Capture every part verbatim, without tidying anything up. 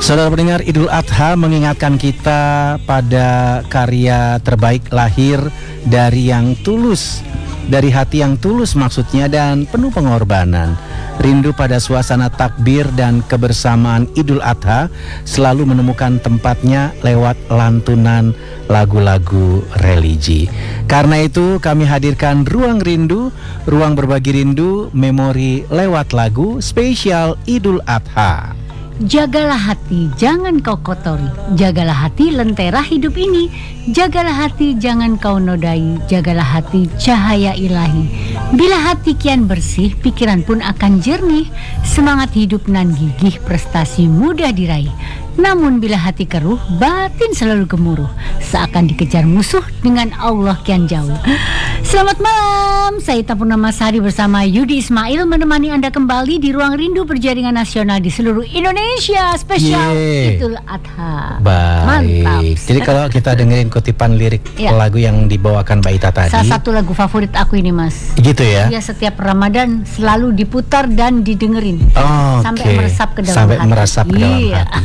Saudara pendengar, Idul Adha mengingatkan kita pada karya terbaik lahir dari yang tulus, dari hati yang tulus maksudnya, dan penuh pengorbanan. Rindu pada suasana takbir dan kebersamaan Idul Adha selalu menemukan tempatnya lewat lantunan lagu-lagu religi. Karena itu kami hadirkan Ruang Rindu, ruang berbagi rindu, memori lewat lagu spesial Idul Adha. Jagalah hati, jangan kau kotori. Jagalah hati, lentera hidup ini. Jagalah hati, jangan kau nodai. Jagalah hati, cahaya ilahi. Bila hati kian bersih, pikiran pun akan jernih. Semangat hidup nan gigih, prestasi mudah diraih. Namun bila hati keruh, batin selalu gemuruh. Seakan dikejar musuh, dengan Allah kian jauh. Selamat malam, saya Ita Purnamasari bersama Yudi Ismail menemani Anda kembali di Ruang Rindu Perjaringan Nasional di seluruh Indonesia. Spesial Idul Adha. Baik. Mantap. Jadi kalau kita dengerin kutipan lirik ya, lagu yang dibawakan Mbak Ita tadi, salah satu lagu favorit aku ini, Mas. Gitu ya? Iya, setiap Ramadan selalu diputar dan didengerin. Oh, sampai okay. meresap ke dalam sampai hati. meresap ke dalam iya. hati.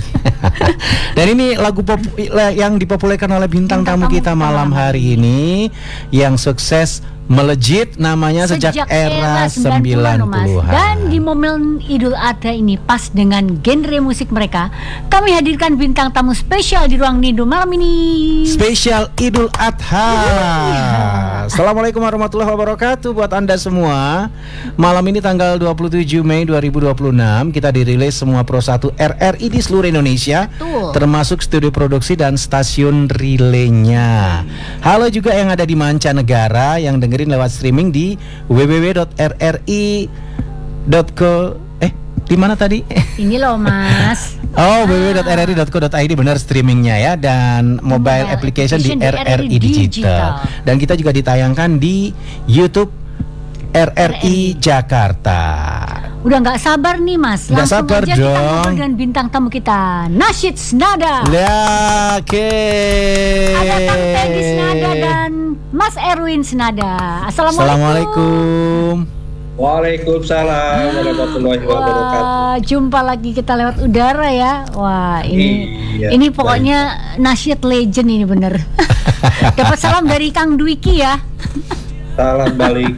Dan ini lagu pop yang dipopulerkan oleh bintang, bintang tamu kita malam hari ini, yang sukses melejit namanya sejak, sejak era sembilan puluhan. Dan di momen Idul Adha ini pas dengan genre musik mereka, kami hadirkan bintang tamu spesial di Ruang Rindu malam ini. Spesial Idul Adha. Assalamualaikum warahmatullahi wabarakatuh buat Anda semua. Malam ini tanggal dua puluh tujuh Mei dua ribu dua puluh enam kita dirilis semua Pro satu R R I di seluruh Indonesia. Betul. Termasuk studio produksi dan stasiun relaynya. Halo juga yang ada di mancanegara yang dengerin lewat streaming di w w w dot r r i dot co. Eh, di mana tadi? Ini loh, Mas. Oh, w w w dot r r i dot co dot i d benar streamingnya ya, dan mobile, mobile application, application di R R I Digital. Digital. Dan kita juga ditayangkan di YouTube R R I Jakarta. Udah nggak sabar nih, Mas. Nggak sabar aja dong. Kita ngobrol dengan bintang tamu kita, Nasyid Snada. Ya, oke. Okay. Ada Kang Teddy Snada dan Mas Erwin Snada. Assalamualaikum. Assalamualaikum. Waalaikumsalam warahmatullahi wabarakatuh. Wah, jumpa lagi kita lewat udara ya. Wah, ini iya, ini pokoknya baik. Nasyid legend ini bener. Dapat salam dari Kang Dwiki ya. Salam balik.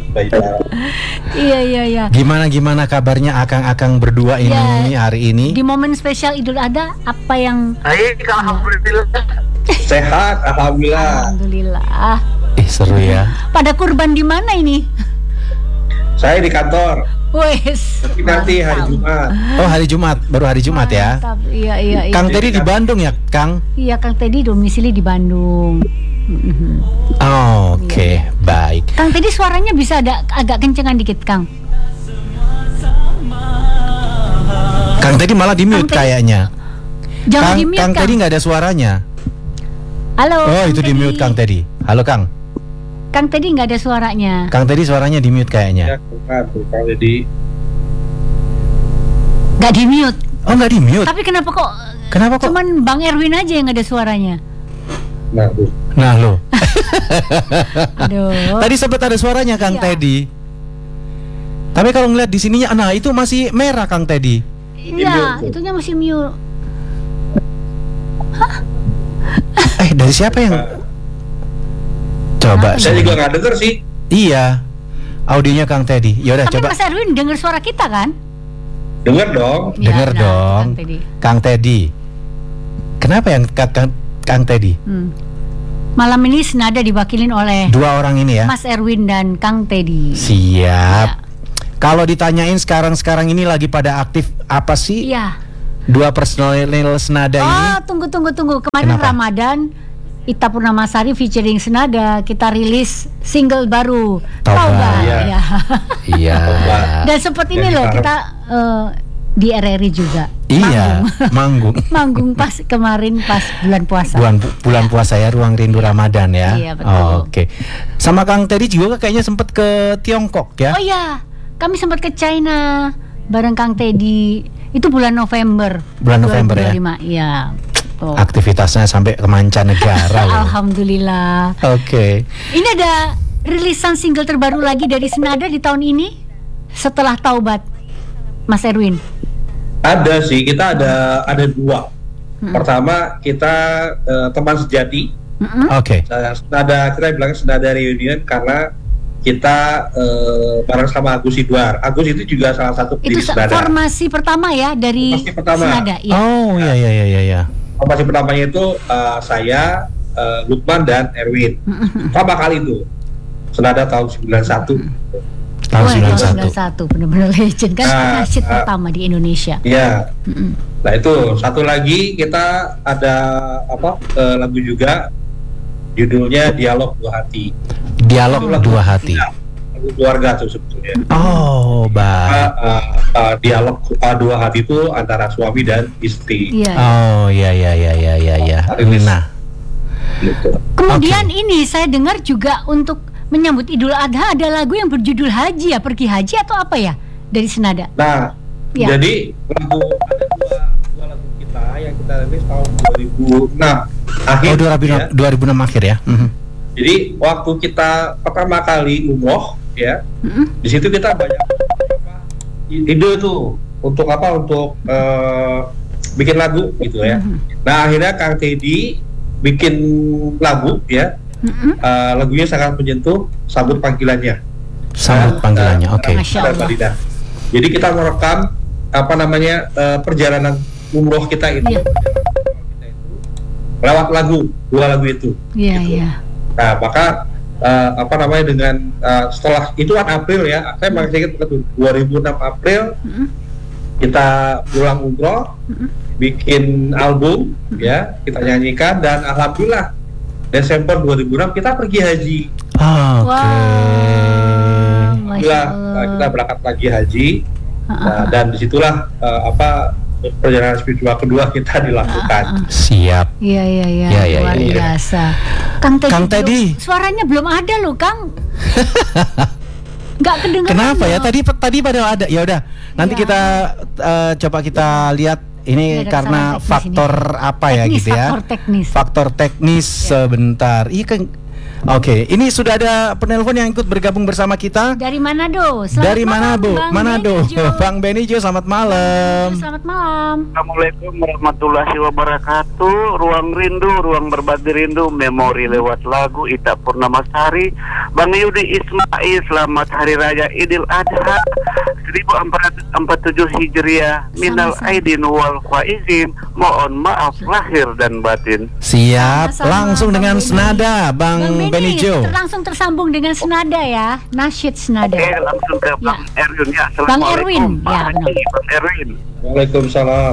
Iya iya iya. Gimana gimana kabarnya akang-akang berdua ini ya, hari ini? Di momen spesial Idul Adha apa yang? Baik, alhamdulillah. Sehat, alhamdulillah. Alhamdulillah. Eh, seru ya. Pada kurban di mana ini? Saya di kantor. Wes. Tapi nanti hari Jumat. Oh, hari Jumat, baru hari Jumat ya. Mantap. Iya iya iya. Kang Teddy di Bandung ya, Kang? Iya, Kang Teddy domisili di Bandung. Oh, oke, okay. Ya. Baik. Kang Teddy suaranya bisa ada agak kencengan dikit, Kang. Kang Teddy malah di mute kayaknya. Jangan Kang, di mute, Kang Teddy nggak ada suaranya. Halo. Oh, itu di mute Kang Teddy. Halo, Kang. Kang Teddy nggak ada suaranya. Kang Teddy suaranya di mute kayaknya. Ya, Kang Teddy. Nggak di mute. Oh, nggak di mute. Tapi kenapa kok? Kenapa kok? Cuman Bang Erwin aja yang ada suaranya. Nah, tuh. Nah, lo. Aduh. Tadi sempat ada suaranya Kang iya. Teddy. Tapi kalau ngeliat di sininya, nah itu masih merah Kang Teddy. Iya, itunya masih mute. Hah? Eh, dari siapa yang? Coba. Saya juga nggak denger sih. Iya. Audionya Kang Teddy. Yaudah tapi coba. Mas Erwin dengar suara kita kan? Dengar dong. Ya, dengar nah, dong. Kang Teddy. Kang Teddy. Kenapa yang Kang Kang Teddy? Hmm. Malam ini senada diwakilin oleh dua orang ini ya, Mas Erwin dan Kang Teddy. Siap. Ya. Kalau ditanyain sekarang-sekarang ini lagi pada aktif apa sih? Iya. Dua personil senada oh, ini. Oh, tunggu tunggu tunggu. Kemarin Kenapa? Ramadan Ita Purnamasari featuring Senada, kita rilis single baru Taubat. Iya. Ya. Iya. Dan sempat ini loh kita uh, di R R I juga. Iya, manggung. Manggung pas kemarin pas bulan puasa. Bulan bulan puasa ya, Ruang Rindu Ramadan ya. Iya, betul. Oh, oke. Okay. Sama Kang Teddy juga kayaknya sempat ke Tiongkok ya. Oh iya, kami sempat ke China bareng Kang Teddy. Itu bulan November. Bulan November dua ribu dua puluh lima, ya. Iya. Oh. Aktivitasnya sampai ke mancanegara. Alhamdulillah. Oke. Okay. Ini ada rilisan single terbaru lagi dari Senada di tahun ini setelah Taubat, Mas Erwin. Ada sih, kita ada ada dua. Hmm. Pertama kita uh, teman sejati. Mm-mm. Oke. Uh, senada kita bilang senada reunion karena kita uh, bareng sama Agus Idwar. Agus itu juga salah satu Itu pendiri se- senada. formasi pertama ya dari Formasi pertama. Senada. Ya. Oh iya iya iya iya. iya. Formasi pertamanya itu uh, saya, uh, Lukman dan Erwin. Mm-mm. Pertama kali itu. Senada tahun sembilan puluh satu. Tahun Wah, sembilan puluh satu. sembilan puluh satu benar-benar legend kan, Nah, nasyid uh, pertama di Indonesia. Iya. Mm-mm. Nah itu satu lagi kita ada apa uh, lagu juga judulnya Dialog Dua Hati. Dialog Itu lagu Dua Hati. Lagu keluarga tuh sebetulnya. Oh, baik. Uh, uh, uh, dialog uh, dua hati itu antara suami dan istri. Iya. Oh iya iya iya iya iya iya. Nah, Gitu. Kemudian ini saya dengar juga untuk menyambut Idul Adha ada lagu yang berjudul Haji ya, pergi haji atau apa ya dari Senada? Nah, Ya. jadi lagu ada dua, dua lagu kita yang kita rilis tahun dua ribu enam akhir. oh dua ribu enam, ya. dua ribu enam akhir ya. Mhm. Jadi waktu kita pertama kali umroh ya, Mm-mm. di situ kita banyak apa, ide tuh untuk apa untuk eh, bikin lagu gitu ya. Mhm. Nah akhirnya Kang Teddy bikin lagu ya, Mm-mm. eh, lagunya sangat menyentuh, Sambut Panggilannya. Sambut panggilannya. Oke. Masya Ada Allah. Mbak Dina. Jadi kita merekam apa namanya eh, perjalanan umroh kita itu, Iya. kita itu lewat lagu, dua lagu itu. Iya Gitu. iya. Nah maka eh, apa namanya dengan eh, setelah itu kan April ya, saya masih ingat betul dua ribu enam April Mm-mm. kita pulang umroh, Mm-mm. bikin album ya, kita nyanyikan dan alhamdulillah Desember dua ribu enam kita pergi haji. Oke. Wah, Masya Alhamdulillah Allah. eh, kita berangkat lagi haji. Ah, ah, Nah, ah. dan disitulah uh, apa perjalanan spiritual kedua kita dilakukan. Ah, ah. Siap. Iya iya iya, Iya, iya, luar iya. biasa. Kang Teddy, Kang belum- Teddy. suaranya belum ada loh, Kang. Nggak kedengeran. Kenapa ya? loh. Tadi tadi pada ada. Ya udah. Nanti Ya. kita eh, coba kita lihat ini Ini ada karena kesalahan teknis faktor apa ya Teknis, gitu ya. faktor teknis. Faktor teknis sebentar. Iya kan. Oke, ini sudah ada penelpon yang ikut bergabung bersama kita. Dari Manado. Selamat Dari malam, Manado, Bang Manado. Benijo. Bang Benijo, selamat malam. Selamat malam. Assalamualaikum warahmatullahi wabarakatuh. Ruang rindu, ruang berbagi rindu, memori lewat lagu Ita Purnamasari. Bang Yudi Ismail, selamat Hari Raya Idul Adha seribu empat ratus empat puluh tujuh Hijriah. Minal Sama-sama. aidin wal faizin. Mohon maaf lahir dan batin. Siap, Sama-sama, langsung Bang dengan Beni. senada, Bang, Bang Beni, Benijo. ter- langsung tersambung dengan senada ya, nasyid senada. Oke, langsung ke Bang Erwin ya. Bang Erwin, Assalamualaikum, ya, Pak benar. Haji, Bang Erwin. Waalaikumsalam.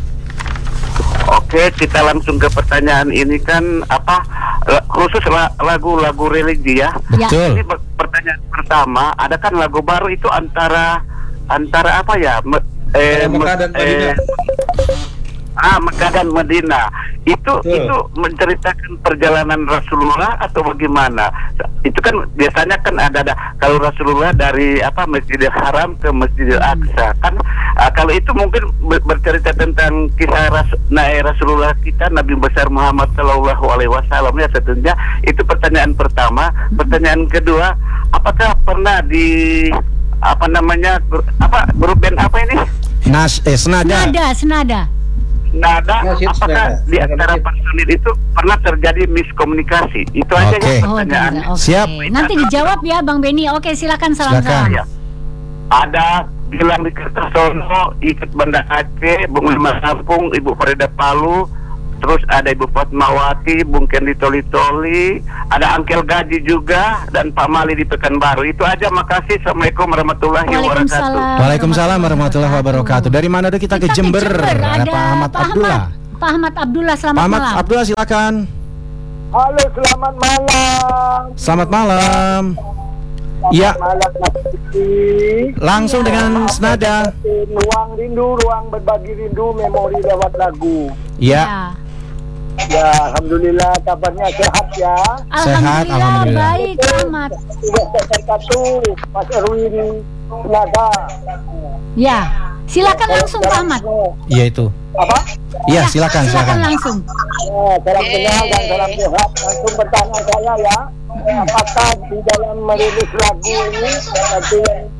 Oke, kita langsung ke pertanyaan ini kan apa la- khusus la- lagu-lagu religi ya. Betul. Ini per- pertanyaan pertama, ada kan lagu baru itu antara antara apa ya? Me- eh, Antara Mekah dan me- Madinah. ah, Mekah dan Madinah. Itu Betul. itu menceritakan perjalanan Rasulullah atau bagaimana? Itu kan biasanya kan ada ada kalau Rasulullah dari apa Masjidil Haram ke Masjidil Aqsa kan ah, kalau itu mungkin ber- bercerita tentang kisah Ras, nah, eh, Rasulullah kita Nabi besar Muhammad Shallallahu Alaihi Wasallam ya tentunya itu pertanyaan pertama. Pertanyaan kedua, apakah pernah di apa namanya gru- apa grup band apa ini? Nas eh senada. Senada, senada. Nada, Nasyid apakah senada. di antara Nasyid. personil itu pernah terjadi miskomunikasi? Itu aja Oke. ya Oh, pertanyaan. tidak. Oke. Siap. Nanti dijawab ya, Bang Beni. Oke, silakan salam-salam. Ya. Ada bilang di Kertosono, ikut Banda Aceh, Bung Lima Lampung, Ibu Farida Palu, terus ada Ibu Fatmawati, Bung Kendi Toli-Toli, ada Angkel Gaji juga, dan Pak Mali di Pekanbaru. Itu aja, makasih. Assalamualaikum warahmatullahi wabarakatuh. Waalaikumsalam. Waalaikumsalam warahmatullahi wabarakatuh. Dari mana tuh kita, ke Kita Jember? Ada Ada Pak Ahmad Abdullah. Pak Ahmad Abdullah, selamat Pak Ahmad malam. Abdullah silakan. Halo, selamat malam. Selamat malam. Iya, Malam Mas Siti. langsung dengan senada. Ruang rindu, ruang berbagi rindu, memori lewat lagu. Ya, Ya, alhamdulillah kabarnya sehat ya. Sehat, Alhamdulillah, alhamdulillah. baik, Ahmad. Sudah saya satu, Mas Erwin, Senada. Ya, silakan langsung Pak Ahmad. iya itu. Apa? Iya, silakan, Silakan silakan. langsung. Ya, salam kenal dan salam sehat. Langsung bertanya saya ya. Apakah di dalam merilis lagu ini nanti yang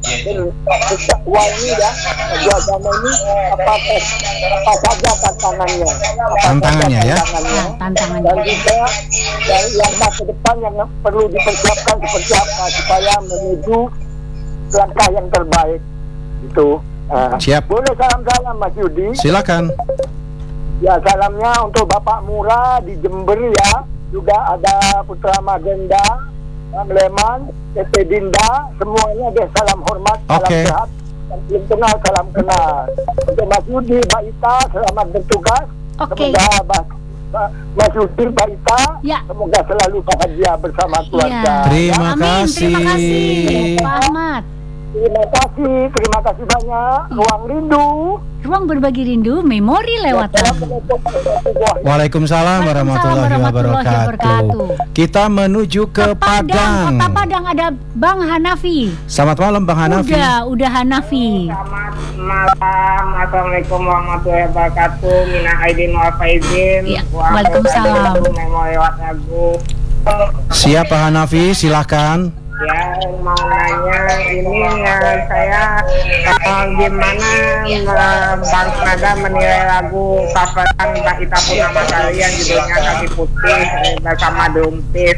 berdakwah ini ya, dua agama ini apa apa saja tantangannya. Apa Tantangannya saja ya. tantangannya. Nah, tantangannya. Dan juga dari yang masa depan yang perlu dipersiapkan seperti apa supaya menuju langkah yang terbaik itu. Nah, Siap. boleh salam-salam Mas Yudi. Silakan. Ya, salamnya untuk Bapak Mura di Jember ya. Juga ada Putra Magenda, Bang Leman, T P Dinda, semuanya deh salam hormat, salam Oke. sehat. Dan belum kenal, salam kenal. Untuk Mas Yudi, Mbak Ita, selamat bertugas. Oke. Semoga Mas, Mas Yudi, Mbak Ita, Ya. semoga selalu bahagia bersama keluarga. Iya. Terima Amin, kasih. terima kasih Pak Ahmad. Terima kasih, terima kasih banyak. Ruang Rindu. Ruang berbagi rindu, memori lewat lagu. Waalaikumsalam warahmatullahi warahmatullahi wabarakatuh. wabarakatuh. Kita menuju ke Padang. Kota Padang ada Bang Hanafi. Selamat malam Bang Hanafi. Udah, udah Hanafi. Selamat malam, assalamualaikum warahmatullahi wabarakatuh. Mina Aidin wal Faizin. Ya, waalaikumsalam. Mau lewat lagu. Siap Pak Hanafi, silahkan. Ya, mau nanya ini ya saya uh, gimana uh, Bang Nada menilai lagu coveran Mbak Ita Purnama Sari yang judulnya Kaki Putih eh, bersama Dumpis.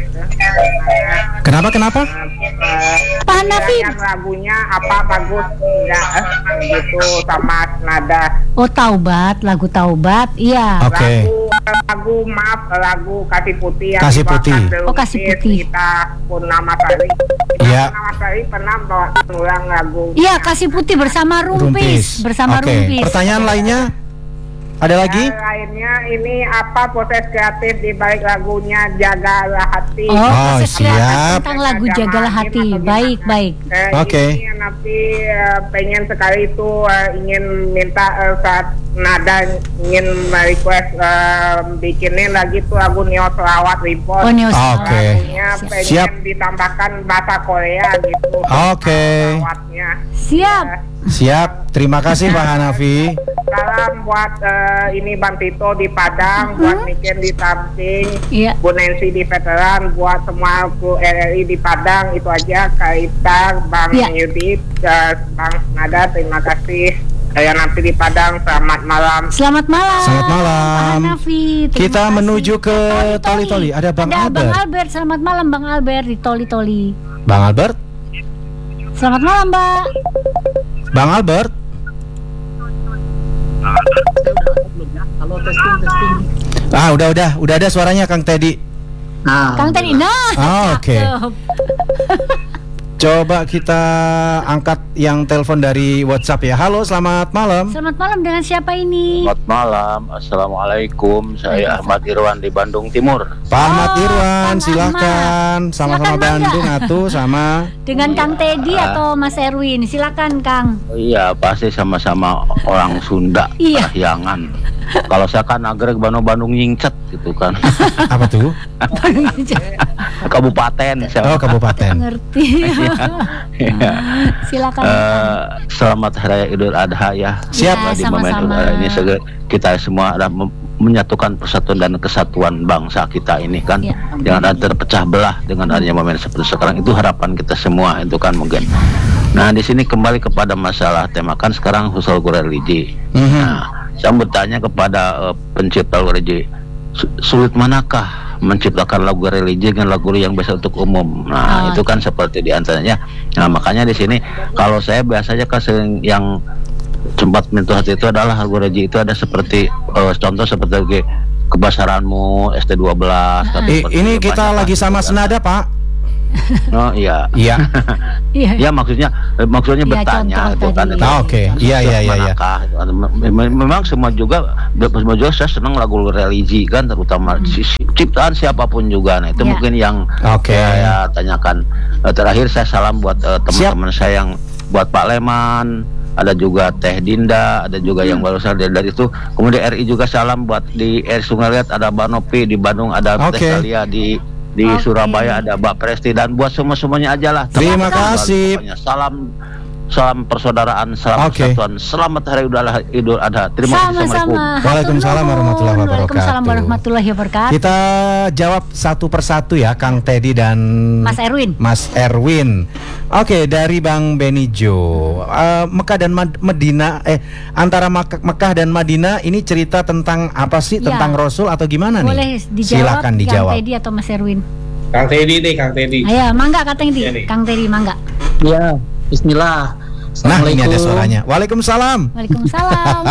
Kenapa kenapa? Uh, Pak Hanafi. Yang lagunya apa bagus enggak eh, gitu sama Nada. Oh, Taubat, lagu Taubat. Iya. Oke. Lagu, lagu maaf lagu Kasih Putih yang Kasih Putih. dibawakan Oh, Kasih Dumpis, Putih. Ita Purnama Sari. Iya. Purnama Sari pernah bawa ulang lagu. Iya, Kasih Putih bersama Rumpis, bersama Oke. Rumpis. Pertanyaan lainnya? Ada lagi? Yang lainnya ini apa proses kreatif di balik lagunya Jagalah Hati. Oh, Oh, proses kreatif siap. tentang lagu Jagalah Hati. Baik, baik. Eh, Oke. Ini nanti eh, pengen sekali itu eh, ingin minta eh, saat Nada ingin request eh, bikinin lagi tuh lagu Neo Selawat Report. Oh, Neo Selawat. Oke. Lagunya pengen Siap. ditambahkan bahasa Korea gitu. Oke. Selawatnya. Siap. Siap. Terima kasih Pak Hanafi. Salam buat eh, ini Bang Tito di Padang, buat Niken di Samping, Iya. Bu Nancy di Veteran, buat semua kru R R I di Padang. Itu aja, Kaita, Bang Iya. Yudi, eh, Bang Nada, terima kasih. Saya nanti di Padang, selamat malam. Selamat malam. Selamat malam. Pak Hanafi. Terima Kita kasih. menuju ke Toli-Toli. Ada Bang Ada Albert. Bang Albert. Selamat malam Bang Albert di Toli-Toli. Bang Albert? Selamat malam, Mbak. Bang Albert? Ah, udah udah, udah ada suaranya Kang Teddy. Kang Teddy. Nah. Ah, oke. cakep. Coba kita angkat yang telepon dari WhatsApp ya. Halo, selamat malam. Selamat malam, dengan siapa ini? Selamat malam, assalamualaikum. Saya Ahmad Irwan di Bandung Timur. Pak Ahmad Oh, Irwan, Kang silakan. Sama-sama Silakan, Bangga. Bandung atuh sama. Dengan Kang Teddy atau Mas Erwin? Silakan, Kang. Oh, iya, pasti sama-sama orang Sunda, Iya. Parahyangan. Kalau saya kan agrek Bandung-Bandung nyingcet gitu kan. Apa tuh? Kabupaten. Oh, kabupaten. Ngerti. Iya. Silakan. Eh, selamat Hari Raya Idul Adha ya. Siap. Ya, Di momen sama-sama. Idul Adha ini segera kita semua ada mem- menyatukan persatuan dan kesatuan bangsa kita ini kan. Ya. Jangan ada terpecah belah dengan adanya momen seperti sekarang. Itu harapan kita semua itu kan mungkin. Nah, di sini kembali kepada masalah tema kan sekarang usul religi. Mhm. Nah, saya bertanya kepada uh, pencipta lagu religi, su- sulit manakah menciptakan lagu religi dengan lagu yang biasa untuk umum? Nah, Oh. itu kan seperti diantaranya. Nah, makanya di sini kalau saya biasanya kan sering yang sempat menyentuh hati itu adalah lagu religi itu ada seperti uh, contoh seperti Kebasaranmu S T dua belas. I- ini kita lagi sama senada, Pak. Oh iya. Iya. Iya. Ya maksudnya eh, maksudnya Iya, bertanya contoh itu kan tadi. itu. Ah, oke. Iya, iya, iya, iya. Manakah? Mem- Memang semua juga semua juga saya senang lagu religi kan, terutama Hmm. si- si- ciptaan siapapun juga. Nah, itu Iya. mungkin yang Oke. saya tanyakan. Eh, Terakhir saya salam buat eh, teman-teman saya yang buat Pak Leman, ada juga Teh Dinda, ada juga yang Hmm. barusan dari, dari itu. Kemudian R I juga salam buat di R Sungai Liat ada Mbak Nopi, di Bandung ada Oke. Teh Talia, di di Oke. Surabaya ada Mbak Presti, dan buat semua semuanya aja lah. Terima Teman-teman, kasih. pokoknya salam salam persaudaraan, salam Oke. persatuan, selamat hari Idul Adha. Idul Adha. Terima kasih. Sama-sama. Assalamualaikum. Waalaikumsalam warahmatullahi wabarakatuh. Waalaikumsalam warahmatullahi wabarakatuh. Kita jawab satu persatu ya, Kang Teddy dan Mas Erwin. Mas Erwin. Oke, dari Bang Benijo, uh, Mekah dan Mad- Medina, eh antara Mak- Mekah dan Madinah ini cerita tentang apa sih? Ya. Tentang Rasul atau gimana Boleh nih? dijawab Silakan Kang dijawab. Teddy atau Mas Erwin? Kang Teddy nih, Kang Teddy. Ayo, mangga Kang Teddy. Iya nih. Kang Teddy mangga. Ya, Bismillah. Nah, ini ada suaranya. Waalaikumsalam. Waalaikumsalam.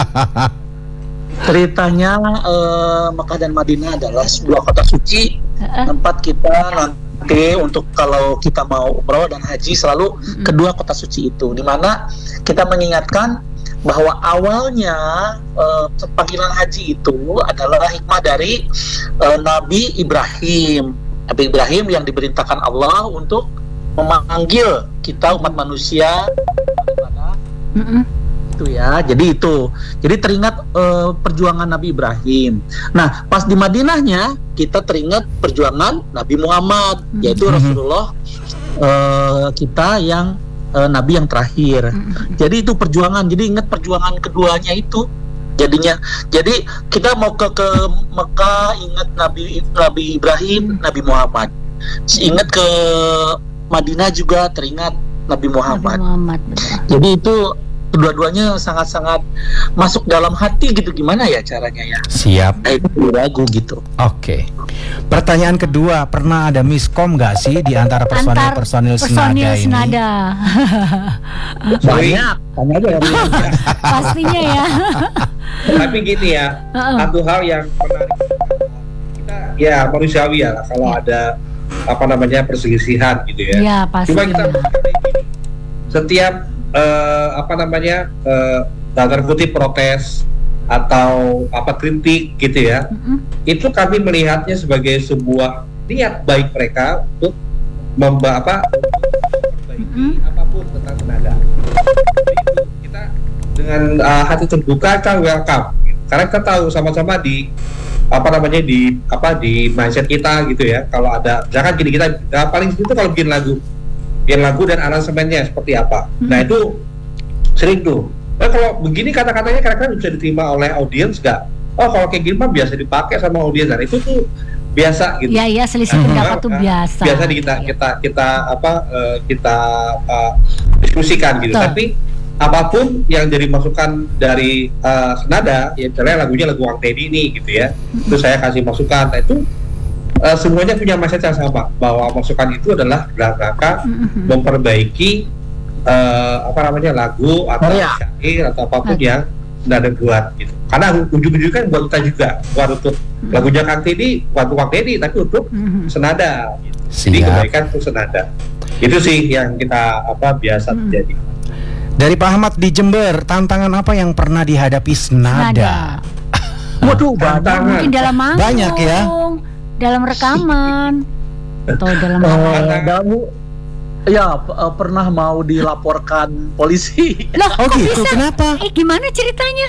Ceritanya eh, Mekah dan Madinah adalah sebuah kota suci, Heeh. tempat kita nanti untuk kalau kita mau umroh dan haji selalu kedua kota suci itu, di mana kita mengingatkan bahwa awalnya eh, panggilan haji itu adalah hikmah dari eh, Nabi Ibrahim. Nabi Ibrahim yang diperintahkan Allah untuk memanggil kita umat manusia kepada Mm-mm. itu ya. Jadi itu. Jadi teringat eh, perjuangan Nabi Ibrahim. Nah, pas di Madinahnya kita teringat perjuangan Nabi Muhammad, Mm-mm. yaitu Mhm. Rasulullah eh, kita yang eh, Nabi yang terakhir. Mm-mm. Jadi itu perjuangan. Jadi ingat perjuangan keduanya itu. Jadinya, jadi kita mau ke ke Mekah ingat Nabi Nabi Ibrahim, Nabi Muhammad. Ingat ke Madinah juga teringat Nabi Nabi Muhammad. Muhammad. Betul. Jadi itu kedua-duanya sangat-sangat masuk dalam hati gitu. Gimana ya caranya ya? Siap. Nah, itu ragu gitu. Oke. Pertanyaan kedua, pernah ada miskom nggak sih di antara Antar personil-personil personil senada ini? senada. Banyak. Tanya aja ya. Pastinya ya. Tapi gini ya, Heeh. satu hal yang pernah kita ya manusiawi ya kalau ada apa namanya perselisihan gitu ya. Iya, Cuma kita pastinya. setiap eh, apa namanya eh, tanda kutip protes atau apa kritik gitu ya, Mm-mm. itu kami melihatnya sebagai sebuah niat baik mereka untuk memba apa memperbaiki Mm-mm. apapun tentang tenaga. Jadi itu kita dengan uh, hati terbuka kita welcome, karena kita tahu sama-sama di apa namanya di apa di mindset kita gitu ya. Kalau ada jangan gini kita uh, paling itu kalau bikin lagu, bikin lagu dan aransemennya seperti apa. Nah itu sering tuh. Nah, kalau begini kata-katanya kira-kira bisa diterima oleh audiens nggak? Oh kalau kayak gini mah biasa dipakai sama audiens. Dan itu tuh biasa gitu. Iya, iya, selisih Nah, pendapat tuh nah, biasa. Biasa di kita Iya. kita kita apa uh, kita uh, diskusikan gitu. Betul. Tapi apapun yang jadi masukan dari uh, senada, ya misalnya lagunya lagu Kang Teddy ini gitu ya, itu saya kasih masukan. Nah, itu uh, semuanya punya mindset yang sama bahwa masukan itu adalah dalam rangka Mm-mm. memperbaiki uh, apa namanya lagu atau Karya. syair atau apapun Oke. yang senada buat gitu. Karena ujung-ujungnya kan buat kita juga, bukan untuk lagunya Kang Teddy, bukan untuk Kang Teddy, tapi untuk Mm-mm. senada. Gitu. Jadi Siap. kebaikan untuk senada. Itu sih yang kita apa biasa Hmm. terjadi. Dari Pak Ahmad di Jember, tantangan apa yang pernah dihadapi senada? Waduh, banyak. Tantangan. Mungkin dalam manggung, Banyak ya. dalam rekaman, atau dalam Eh, kamu ya p- eh, pernah mau dilaporkan polisi. Loh, Oh kok gitu, bisa? kenapa? Eh, gimana ceritanya?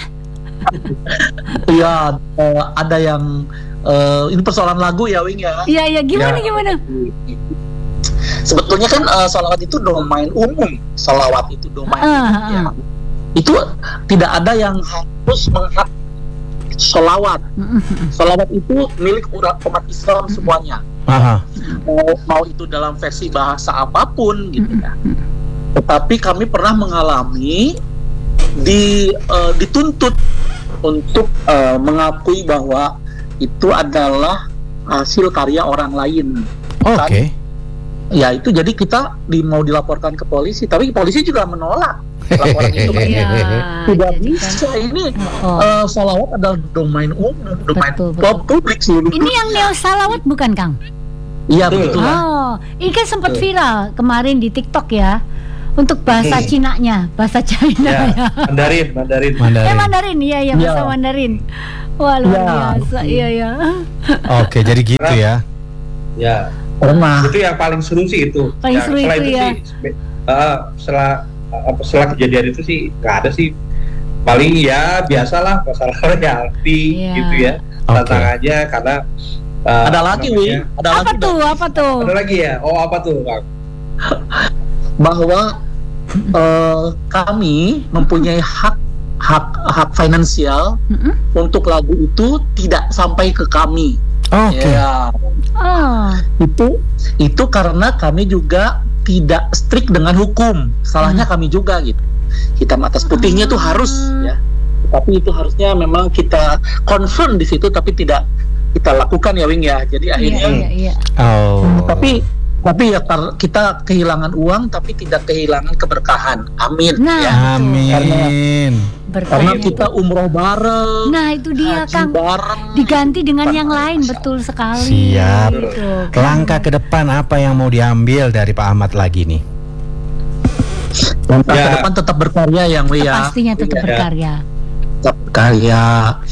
Iya, eh, ada yang eh, ini persoalan lagu ya, Wing ya. Iya, iya, gimana, Ya. gimana? Sebetulnya kan eh, salawat itu domain umum. Salawat itu domain Ah, umum ya. ah. Itu tidak ada yang harus menghak salawat. Mm-mm. Salawat itu milik urat umat Islam semuanya. Aha. Mau, mau itu dalam versi bahasa apapun gitu ya. Tetapi kami pernah mengalami di eh, dituntut untuk eh, mengakui bahwa itu adalah hasil karya orang lain. Oke. Ya itu jadi kita di, mau dilaporkan ke polisi, tapi polisi juga menolak laporan itu. Iya, Tidak jadi kan- bisa ini Oh. eh, salawat adalah domain umum, domain Betul, pub- publik seluruh Ini yang neo salawat bukan, Kang? Iya Betul. betul. Oh, ini kan sempat Betul. viral kemarin di TikTok ya. Untuk bahasa Hmm. Cina-nya, bahasa China ya. Ya, Mandarin, Mandarin. Eh, Mandarin. Mandarin, iya, iya, bahasa Iya. Mandarin. Wah, luar Iya. biasa, iya, iya. Oke, jadi gitu ya. Ya, Pernah. itu yang paling seru sih itu. Paling seru setelah itu itu ya. sih, spe- uh, setelah apa setelah kejadian itu sih nggak ada sih. Paling ya biasalah masalah royalti Iya. gitu ya. Oke. Tantangannya karena uh, Ada lagi, namanya- Wing. Ada Apa lagi tuh, apa tuh? Ada lagi ya. Oh apa tuh, Bang? bahwa eh, kami mempunyai hak hak hak finansial Mm-mm. untuk lagu itu tidak sampai ke kami. Oke. Ya, Oh. itu itu karena kami juga tidak strict dengan hukum. Salahnya kami juga gitu. Hitam atas putihnya tuh harus ya. Tapi itu harusnya memang kita concern di situ, tapi tidak kita lakukan ya Wing ya. Jadi Iya, akhirnya iya, iya. Oh. tapi tapi ya kar- kita kehilangan uang tapi tidak kehilangan keberkahan. Amin Nah, ya. Amin. Karena Berkahnya kita itu. umroh bareng, Nah, itu dia haji Kang. bareng. Diganti dengan yang Masya lain, Allah. betul sekali. Siap. Gitu, kan. Langkah ke depan apa yang mau diambil dari Pak Ahmad lagi nih? Langkah Ya. ke depan tetap berkarya yang Wi ya. Pastinya tetap Iya. berkarya. Tetap berkarya.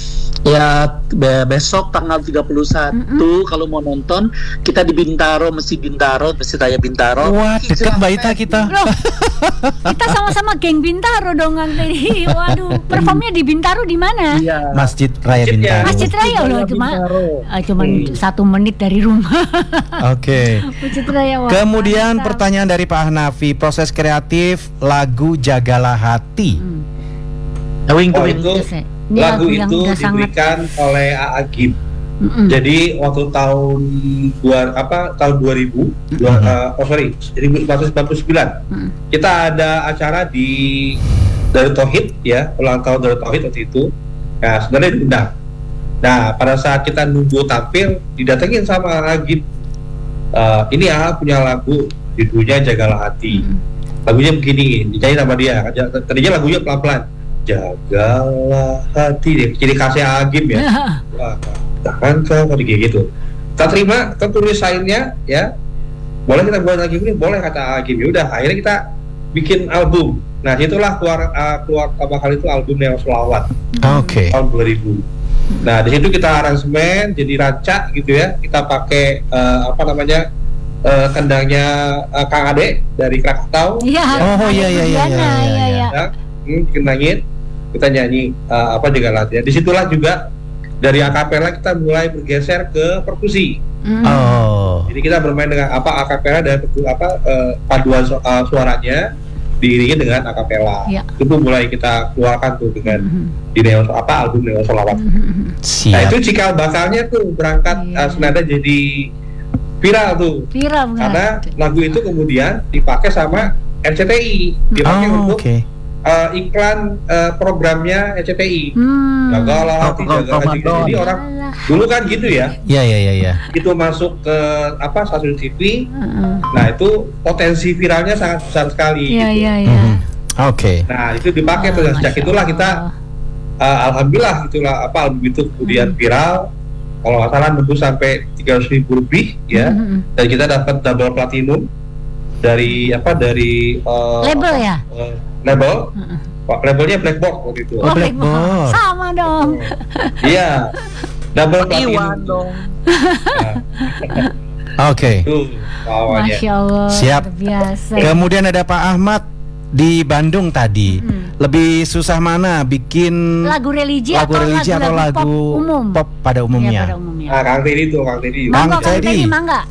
Ya be- besok tanggal tiga puluh satu Mm-mm. kalau mau nonton kita di Bintaro, Masjid Bintaro, Masjid Raya Bintaro. Wah, deket Mbak Ita kita. Loh, kita sama-sama geng Bintaro dong, Kang Teddy. Waduh, performnya di Bintaro di mana? Iya. Masjid Raya Masjidnya. Bintaro. Masjid Raya loh, cuma Bintaro. ah, cuman satu menit dari rumah. Oke. Masjid Raya. wah, Kemudian mantap. pertanyaan dari Pak Hanafi, proses kreatif lagu Jagalah Hati. Hmm. Wing Oh, Wing. itu Terus, ya, ini lagu yang itu udah sangat. diberikan oleh A A Gim. Mm-mm. Jadi waktu tahun dua apa tahun dua ribu, dua, Mhm. uh, oh sorry, seribu sembilan ratus sembilan puluh sembilan Mm. kita ada acara di Darut Tauhid ya, ulang tahun Darut Tauhid waktu itu. Nah, sebenarnya diundang. Nah, pada saat kita nunggu tampil, didatengin sama A A Gim. Uh, ini A A punya lagu judulnya Jagalah Hati. Mm. Lagunya begini, dinyanyi sama dia. Tadinya lagunya pelan-pelan. Jagalah hati, ciri khasnya A A Gim ya. Wah, jangan kau kayak gitu. Kita terima, kita tulis lainnya ya. Boleh kita buat lagi ini, boleh kata A A Gim. Udah, akhirnya kita bikin album. Nah, itulah keluar uh, keluar pertama kali itu album Neo Selawat Oke. tahun dua ribu. Nah, di situ kita aransemen jadi rancak gitu ya. Kita pakai uh, apa namanya? Uh, kendangnya uh, Kang Ade dari Krakatau. Iya. Oh, iya, iya, iya, Diana, iya, iya, iya. Ya, hmm, kendangin, kita nyanyi uh, apa juga latihan. Disitulah juga dari akapela kita mulai bergeser ke perkusi. Mm. Oh. Jadi kita bermain dengan apa akapela dan perku- apa uh, paduan su- uh, suaranya diiringi dengan akapela. Ya. Itu mulai kita keluarkan tuh dengan Mhm. di Neo apa album Neo Solawat. Mhm. Nah Siap. itu cikal bakalnya tuh berangkat Iya. uh, senada jadi viral tuh. Viral banget. Karena lagu itu kemudian dipakai sama R C T I, dipakai Oh, untuk oke. uh, iklan uh, programnya R C T I. Hmm. Jagalah hati, Oh, jagalah hati. Ramadan. Jadi orang dulu kan gitu ya, Iya, iya, iya, iya. itu masuk ke apa stasiun T V. Heeh. Nah itu potensi viralnya sangat besar sekali. Iya, gitu. iya, iya. Mhm. Oke. Nah itu dipakai tuh. Oh, Dan sejak Masya itulah kita Allah. uh, alhamdulillah itulah apa album itu kemudian viral. Kalau nggak salah nembus sampai tiga ratus ribu lebih ya. Mhm. Dan kita dapat double platinum dari apa dari uh, Label ya? uh, label. Heeh. Pak, labelnya Blackboard waktu itu. Oh, Blackboard. Sama dong. Iya. Double platinum. Iwan dong. Nah, Oke. itu awalnya. Masya Allah. Siap. luar biasa. Kemudian ada Pak Ahmad di Bandung tadi. Hmm. Lebih susah mana bikin Lagu religi lagu atau religi atau lagu-lagu lagu pop umum? pop pada Iya, umumnya? pada umumnya. Nah, Kang Teddy itu, Kang Teddy. Bang Mangga, Kang Teddy. Teddy, mangga.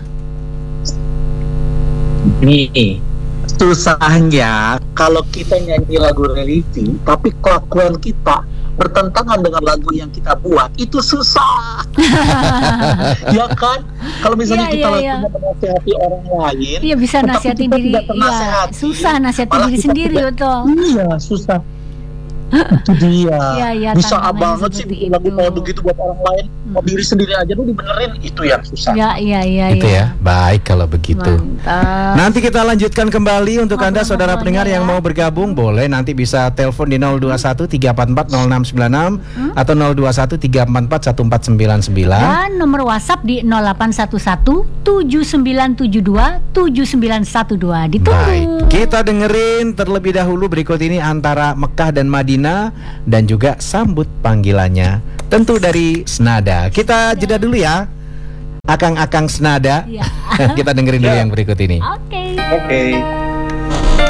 Nih, susahnya kalau kita nyanyi lagu religi, tapi kelakuan kita bertentangan dengan lagu yang kita buat, itu susah. Ya kan? Kalau misalnya Iya, kita iya, iya. lakukan menasihati orang lain, Iya bisa tetapi nasihatin kita diri. tidak Iya, ternasehati, susah nasihatin malah diri kita sendiri tidak- betul. iya susah. Itu dia. Iya, iya, Bisa tantangannya banget sih seperti bikin lagu itu. kalau begitu buat orang lain, mau diri sendiri aja lu dibenerin, itu yang susah. Iya, iya, iya. Itu iya. ya. Baik kalau begitu. Mantap. Nanti kita lanjutkan kembali untuk Anda saudara Ngobrol-ngobrolnya pendengar yang ya. mau bergabung, boleh nanti bisa telepon di nol dua satu tiga empat empat nol enam sembilan enam Hmm? atau nol dua satu tiga empat empat satu empat sembilan sembilan. Dan nomor WhatsApp di nol delapan satu satu tujuh sembilan tujuh dua tujuh sembilan satu dua. Ditunggu. Baik, kita dengerin terlebih dahulu berikut ini antara Mekah dan Madinah dan juga sambut panggilannya tentu dari Senada. Kita jeda dulu ya. Akang-akang Senada. Iya. Kita dengerin dulu Ya. yang berikut ini. Oke. Oke.